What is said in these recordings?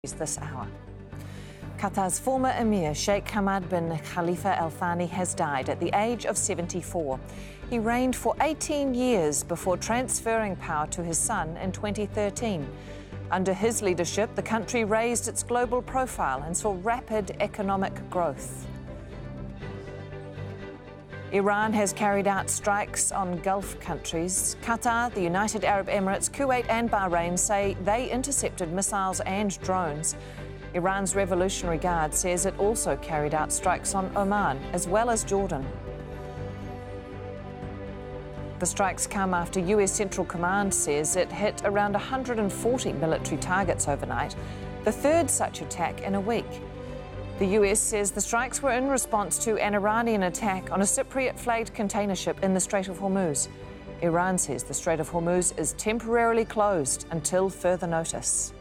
This hour. Qatar's former Emir Sheikh Hamad bin Khalifa Al Thani has died at the age of 74. He reigned for 18 years before transferring power to his son in 2013. Under his leadership, the country raised its global profile and saw rapid economic growth. Iran has carried out strikes on Gulf countries. Qatar, the United Arab Emirates, Kuwait and Bahrain say they intercepted missiles and drones. Iran's Revolutionary Guard says it also carried out strikes on Oman as well as Jordan. The strikes come after US Central Command says it hit around 140 military targets overnight, the third such attack in a week. The US says the strikes were in response to an Iranian attack on a Cypriot-flagged container ship in the Strait of Hormuz. Iran says the Strait of Hormuz is temporarily closed until further notice.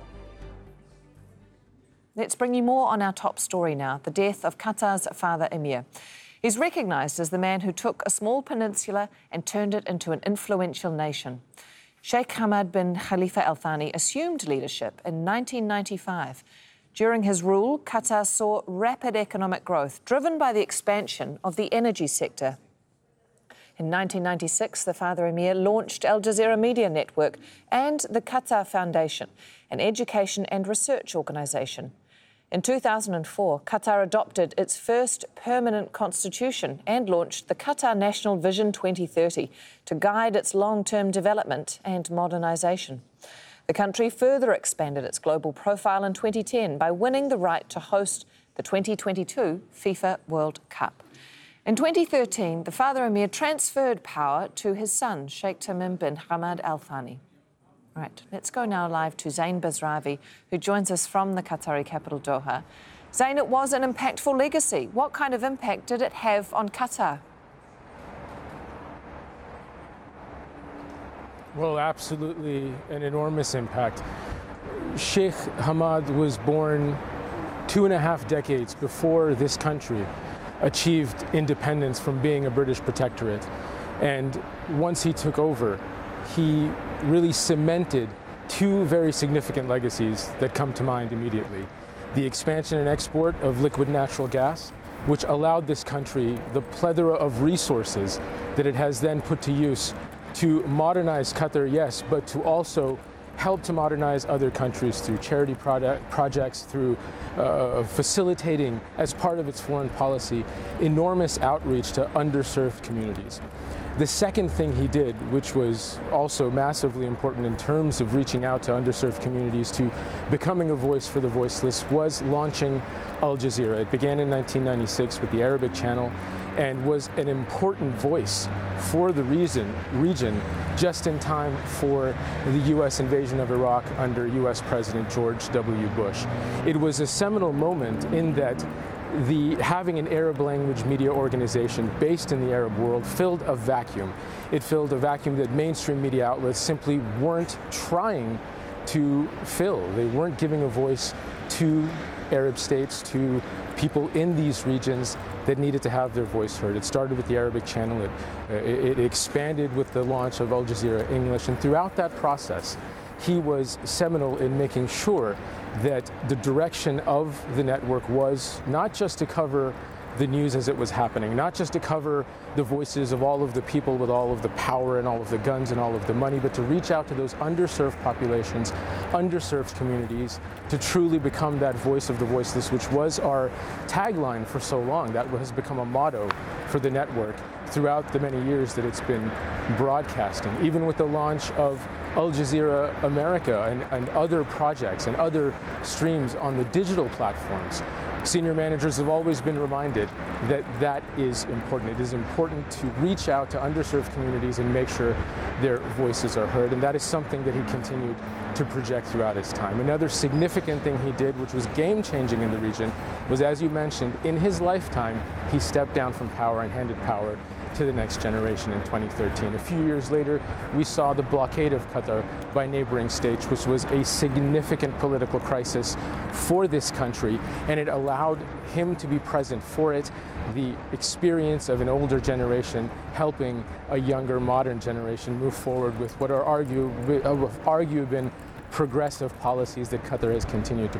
Let's bring you more on our top story now, the death of Qatar's father Emir. He's recognised as the man who took a small peninsula and turned it into an influential nation. Sheikh Hamad bin Khalifa Al Thani assumed leadership in 1995. During his rule, Qatar saw rapid economic growth, driven by the expansion of the energy sector. In 1996, the father Emir launched Al Jazeera Media Network and the Qatar Foundation, an education and research organisation. In 2004, Qatar adopted its first permanent constitution and launched the Qatar National Vision 2030 to guide its long-term development and modernisation. The country further expanded its global profile in 2010 by winning the right to host the 2022 FIFA World Cup. In 2013, the father Emir transferred power to his son, Sheikh Tamim bin Hamad Al Thani. Right, let's go now live to Zain Bazravi, who joins us from the Qatari capital, Doha. Zain, it was an impactful legacy. What kind of impact did it have on Qatar? Well, absolutely an enormous impact. Sheikh Hamad was born 2.5 decades before this country achieved independence from being a British protectorate. And once he took over, he really cemented two very significant legacies that come to mind immediately. The expansion and export of liquid natural gas, which allowed this country the plethora of resources that it has then put to use to modernize Qatar, yes, but to also help to modernize other countries through charity projects, through facilitating, as part of its foreign policy, enormous outreach to underserved communities. The second thing he did, which was also massively important in terms of reaching out to underserved communities, to becoming a voice for the voiceless, was launching Al Jazeera. It began in 1996 with the Arabic Channel and was an important voice for the region just in time for the U.S. invasion of Iraq under U.S. President George W. Bush. It was a seminal moment in that having an Arab language media organization based in the Arab world filled a vacuum. It filled a vacuum that mainstream media outlets simply weren't trying to fill. They weren't giving a voice to Arab states, to people in these regions that needed to have their voice heard. It started with the Arabic Channel, it expanded with the launch of Al Jazeera English, and throughout that process, he was seminal in making sure that the direction of the network was not just to cover the news as it was happening, not just to cover the voices of all of the people with all of the power and all of the guns and all of the money, but to reach out to those underserved populations, underserved communities, to truly become that voice of the voiceless, which was our tagline for so long. That has become a motto for the network throughout the many years that it's been broadcasting. Even with the launch of Al Jazeera America and other projects and other streams on the digital platforms, senior managers have always been reminded that that is important. It is important to reach out to underserved communities and make sure their voices are heard, and that is something that he continued to project throughout his time. Another significant thing he did, which was game-changing in the region, was, as you mentioned, in his lifetime, he stepped down from power and handed power to the next generation in 2013. A few years later, we saw the blockade of Qatar by neighboring states, which was a significant political crisis for this country, and it allowed him to be present for it. The experience of an older generation helping a younger, modern generation move forward with what are arguably been progressive policies that Qatar has continued to